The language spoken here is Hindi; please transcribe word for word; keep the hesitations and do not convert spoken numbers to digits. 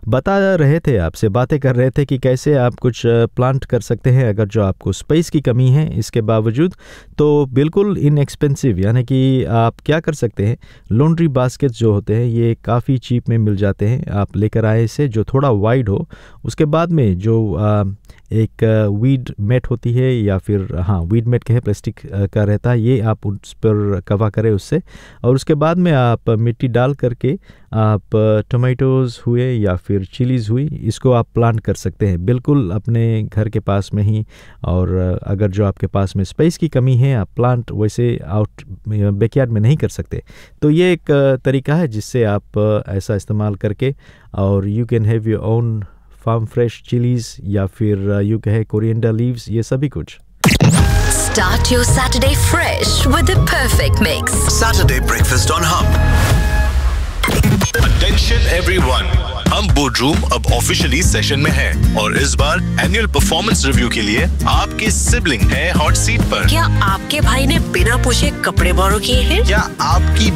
बता रहे थे, आपसे बातें कर रहे थे कि कैसे आप कुछ प्लांट कर सकते हैं अगर जो आपको स्पेस की कमी है इसके बावजूद। तो बिल्कुल इनएक्सपेंसिव, यानी कि आप क्या कर सकते हैं, लॉन्ड्री बास्केट जो होते हैं ये काफ़ी चीप में मिल जाते हैं। आप लेकर आए इसे, जो थोड़ा वाइड हो। उसके बाद में जो आ, एक वीड मेट होती है, या फिर हाँ वीड मेट कहे, प्लास्टिक का रहता है, ये आप उस पर कवर करें उससे। और उसके बाद में आप मिट्टी डाल करके आप टमाटोज़ हुए या फिर चिलीज़ हुई, इसको आप प्लांट कर सकते हैं बिल्कुल अपने घर के पास में ही। और अगर जो आपके पास में स्पेस की कमी है, आप प्लांट वैसे आउट बैकयार्ड में नहीं कर सकते, तो ये एक तरीका है जिससे आप ऐसा इस्तेमाल करके, और you can have your own farm fresh chillies, या फिर यू कहे कोरिएंडर लीव्स, ये सभी कुछ। Start your Saturday fresh with the perfect mix. Saturday breakfast on Hum. Attention everyone. हम बोर्डरूम अब ऑफिशियली सेशन में हैं और इस बार एनुअल परफॉर्मेंस रिव्यू के लिए आपके सिबलिंग है हॉट सीट पर। क्या आपके भाई ने बिना पूछे कपड़े बोरो किए हैं? क्या आपकी